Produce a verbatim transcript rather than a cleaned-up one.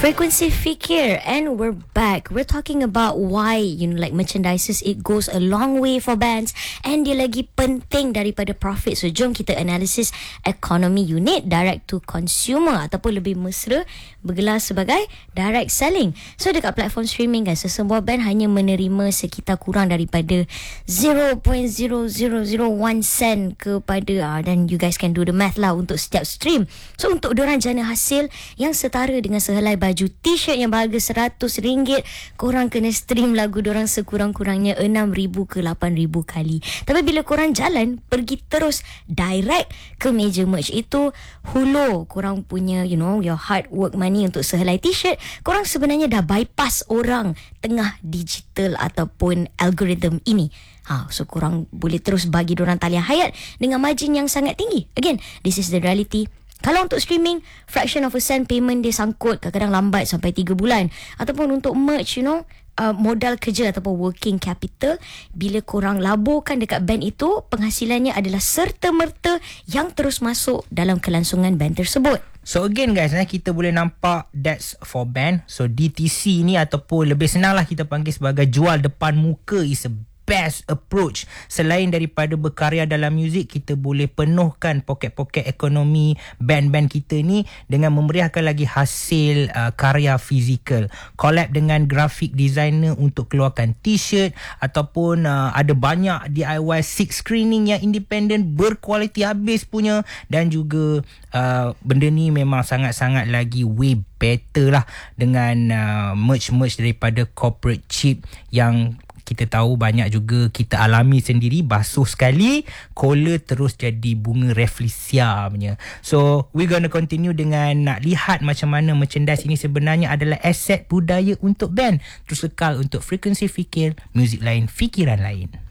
Frequency Fikir, and we're back. We're talking about why, you know, like merchandises, it goes a long way for bands and dia lagi penting daripada profit. So jom kita analisis economy unit, direct to consumer, ataupun lebih mesra bergelar sebagai direct selling. So dekat platform streaming kan, sesebuah band hanya menerima sekitar kurang daripada zero point zero zero zero one sen kepada uh, dan you guys can do the math lah untuk setiap stream. So untuk diorang jana hasil yang setara dengan sehelai baju t-shirt yang berharga seratus ringgit, korang kena stream lagu diorang sekurang-kurangnya enam ribu ke lapan ribu kali. Tapi bila korang jalan, pergi terus direct ke meja merch itu, hulur korang punya, you know, your hard work money untuk sehelai t-shirt, korang sebenarnya dah bypass orang tengah digital ataupun algorithm ini. Ha, so korang boleh terus bagi diorang talian hayat dengan margin yang sangat tinggi. Again, this is the reality. Kalau untuk streaming, fraction of a cent payment dia sangkut, kadang-kadang lambat sampai tiga bulan. Ataupun untuk merch, you know, uh, modal kerja ataupun working capital, bila korang laburkan dekat band itu, penghasilannya adalah serta-merta yang terus masuk dalam kelangsungan band tersebut. So again guys, eh, kita boleh nampak that's for band. So D T C ni ataupun lebih senanglah kita panggil sebagai jual depan muka is a best approach. Selain daripada berkarya dalam muzik, kita boleh penuhkan poket-poket ekonomi band-band kita ni dengan memeriahkan lagi hasil uh, karya fizikal. Collab dengan graphic designer untuk keluarkan t-shirt, ataupun uh, ada banyak D I Y six screening yang independent berkualiti habis punya, dan juga uh, benda ni memang sangat-sangat lagi way better lah dengan uh, merch-merch daripada corporate chip yang kita tahu banyak juga kita alami sendiri. Basuh sekali, collar terus jadi bunga Rafflesia punya. So we're gonna continue dengan nak lihat macam mana merchandise ini sebenarnya adalah aset budaya untuk band. Terus kekal untuk Frekuensi Fikir, muzik lain, fikiran lain.